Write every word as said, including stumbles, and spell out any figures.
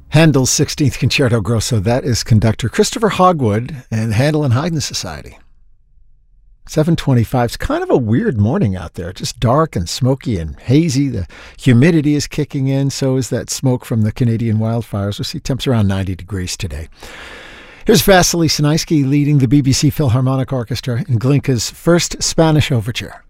Handel's sixteenth Concerto Grosso. That is conductor Christopher Hogwood and Handel and Haydn Society. seven twenty-five. It's kind of a weird morning out there. Just dark and smoky and hazy. The humidity is kicking in. So is that smoke from the Canadian wildfires. We'll see temps around ninety degrees today. Here's Vasily Sinaisky leading the B B C Philharmonic Orchestra in Glinka's first Spanish overture.